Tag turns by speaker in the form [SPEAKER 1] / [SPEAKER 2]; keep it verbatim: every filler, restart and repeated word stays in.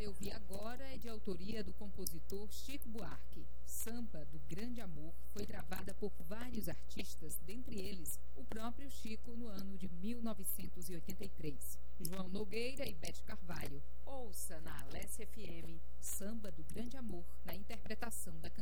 [SPEAKER 1] vai ouvir agora é de autoria do compositor Chico Buarque. Samba do Grande Amor foi gravada por vários artistas, dentre eles o próprio Chico, no ano de mil novecentos e oitenta e três. João Nogueira e Bete Carvalho. Ouça na Alesse F M Samba do Grande Amor, na interpretação da